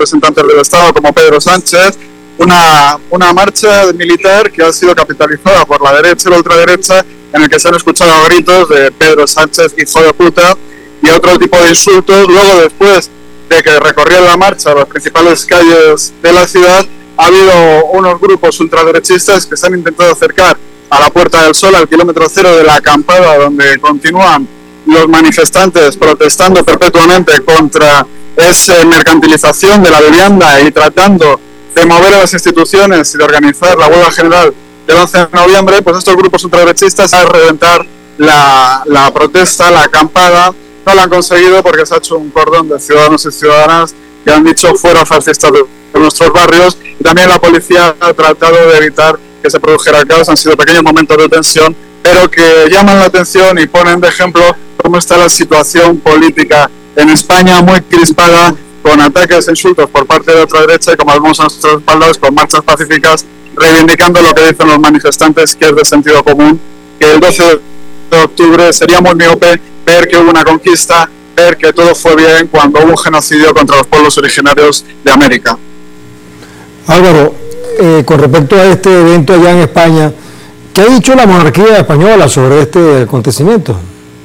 representantes del Estado como Pedro Sánchez, una marcha militar que ha sido capitalizada por la derecha y la ultraderecha, en el que se han escuchado gritos de Pedro Sánchez, hijo de puta, y otro tipo de insultos. Luego, después de que recorrió la marcha las principales calles de la ciudad, ha habido unos grupos ultraderechistas que se han intentado acercar a la Puerta del Sol, al kilómetro cero de la acampada, donde continúan los manifestantes protestando perpetuamente contra esa mercantilización de la vivienda y tratando de mover a las instituciones y de organizar la huelga general del 11 de noviembre. Pues estos grupos ultraderechistas a reventar la protesta, la acampada. No lo han conseguido porque se ha hecho un cordón de ciudadanos y ciudadanas que han dicho fuera fascistas de nuestros barrios, y también la policía ha tratado de evitar que se produjera el caos. Han sido pequeños momentos de tensión, pero que llaman la atención y ponen de ejemplo cómo está la situación política en España, muy crispada, con ataques e insultos por parte de otra derecha, y como vemos a nuestros espaldas, con marchas pacíficas reivindicando lo que dicen los manifestantes, que es de sentido común, que el 12 de octubre sería muy miope ver que hubo una conquista, ver que todo fue bien cuando hubo un genocidio contra los pueblos originarios de América. Álvaro, con respecto a este evento allá en España, ¿qué ha dicho la monarquía española sobre este acontecimiento?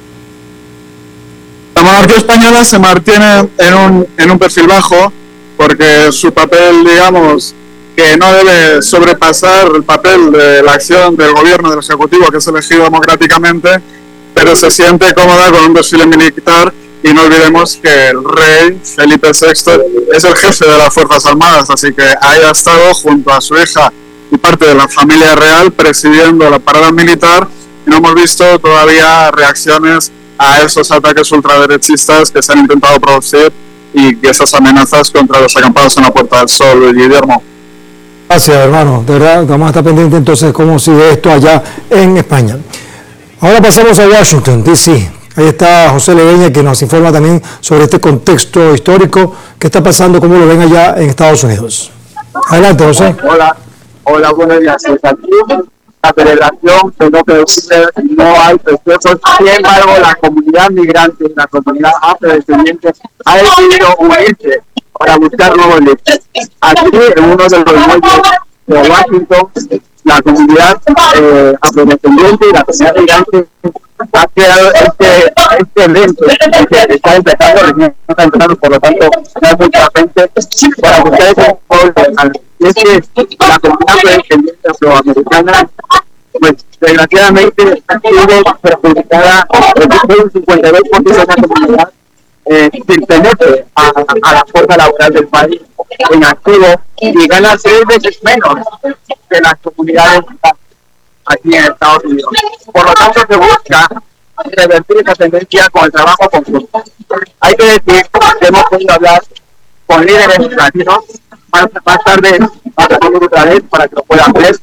La monarquía española se mantiene en un perfil bajo, porque su papel, digamos, que no debe sobrepasar el papel de la acción del gobierno, del ejecutivo, que es elegido democráticamente, pero se siente cómoda con un desfile militar. Y no olvidemos que el rey Felipe VI es el jefe de las Fuerzas Armadas, así que ahí ha estado junto a su hija y parte de la familia real presidiendo la parada militar, y no hemos visto todavía reacciones a esos ataques ultraderechistas que se han intentado producir y esas amenazas contra los acampados en la Puerta del Sol. Guillermo. Gracias, hermano. De verdad, vamos a estar pendientes entonces cómo sigue esto allá en España. Ahora pasamos a Washington, D.C. Ahí está José Leveña, que nos informa también sobre este contexto histórico. ¿Qué está pasando? ¿Cómo lo ven allá en Estados Unidos? Adelante, José. Hola, buenos días. Aquí la celebración, tengo que decirle, no hay festejos. Sin embargo, la comunidad migrante, la comunidad afrodescendiente ha decidido unirse para buscar nuevos líderes. Aquí, en uno de los muelles de Washington, la comunidad afrodescendiente y la comunidad migrante ha creado este evento que está empezando, por lo tanto, hay mucha gente para buscar ese pueblo. Y es que la comunidad afrodescendiente afroamericana, pues desgraciadamente ha sido perjudicada, el 52% de esa comunidad pertenece a la fuerza laboral del país en activo y gana 3 veces menos que las comunidades aquí en Estados Unidos. Por lo tanto, se busca revertir esa tendencia con el trabajo conjunto. Hay que decir que hemos podido hablar con líderes latinos. Más tarde pasamos otra vez para que lo puedan ver.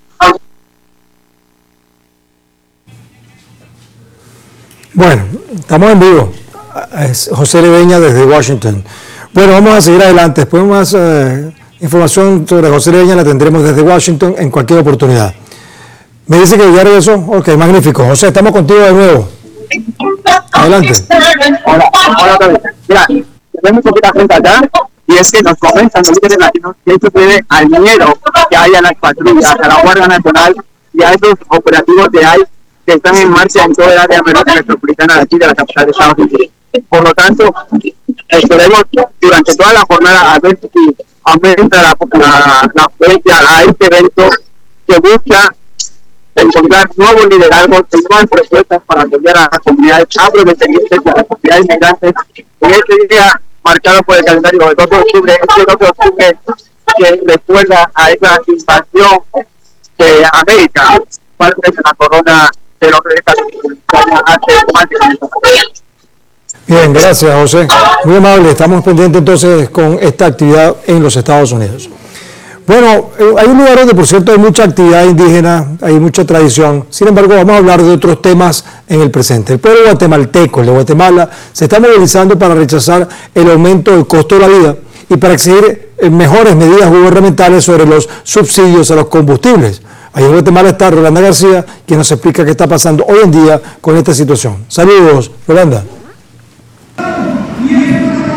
Bueno, estamos en vivo. Es José Leveña desde Washington. Bueno, vamos a seguir adelante. Después más información sobre José Leveña la tendremos desde Washington en cualquier oportunidad. Me dice que ya regresó. Ok, magnífico. José, estamos contigo de nuevo. Adelante. Hola, David. Mira, tenemos poquita gente acá y es que nos comentan los líderes latinos que esto se debe al miedo que hay a las patrullas, a la Guardia Nacional y a esos operativos de ICE que están en marcha en toda el área metropolitana de aquí de la capital de Estados Unidos. Por lo tanto, esperemos durante toda la jornada a ver si aumenta la afluencia a este evento que busca encontrar nuevos liderazgos y nuevas propuestas para apoyar a las comunidades afrodescendientes y a las comunidades migrantes en este día marcado por el calendario del 2 de octubre, este 2 de octubre que recuerda a esa invasión de América, parte de la corona de los reyes hace más de 100 años. Bien, gracias, José. Muy amable. Estamos pendientes entonces con esta actividad en los Estados Unidos. Bueno, hay un lugar donde, por cierto, hay mucha actividad indígena, hay mucha tradición. Sin embargo, vamos a hablar de otros temas en el presente. El pueblo guatemalteco, el de Guatemala, se está movilizando para rechazar el aumento del costo de la vida y para exigir mejores medidas gubernamentales sobre los subsidios a los combustibles. Ahí en Guatemala está Rolanda García, quien nos explica qué está pasando hoy en día con esta situación. Saludos, Rolanda.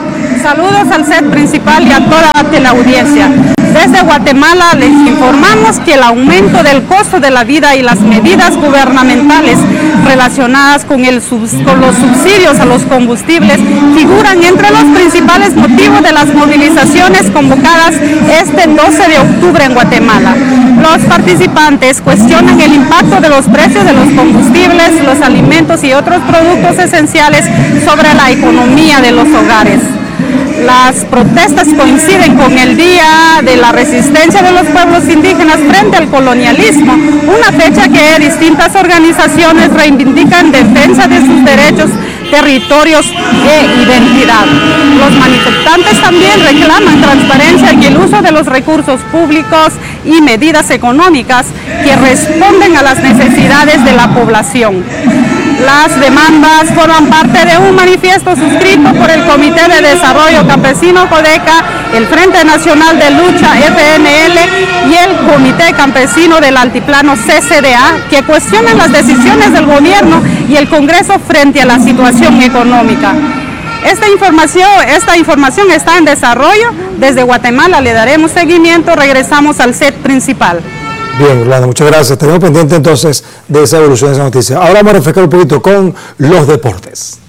Saludos al set principal y a toda la teleaudiencia. Desde Guatemala les informamos que el aumento del costo de la vida y las medidas gubernamentales relacionadas con los subsidios a los combustibles figuran entre los principales motivos de las movilizaciones convocadas este 12 de octubre en Guatemala. Los participantes cuestionan el impacto de los precios de los combustibles, los alimentos y otros productos esenciales sobre la economía de los hogares. Las protestas coinciden con el Día de la Resistencia de los Pueblos Indígenas frente al colonialismo, una fecha que distintas organizaciones reivindican defensa de sus derechos, territorios e identidad. Los manifestantes también reclaman transparencia en el uso de los recursos públicos y medidas económicas que responden a las necesidades de la población. Las demandas forman parte de un manifiesto suscrito por el Comité de Desarrollo Campesino CODECA, el Frente Nacional de Lucha FNL y el Comité Campesino del Altiplano CCDA, que cuestionan las decisiones del gobierno y el Congreso frente a la situación económica. Esta información está en desarrollo. Desde Guatemala le daremos seguimiento. Regresamos al set principal. Bien, Orlando, muchas gracias. Tenemos pendiente entonces de esa evolución de esa noticia. Ahora vamos a refrescar un poquito con los deportes.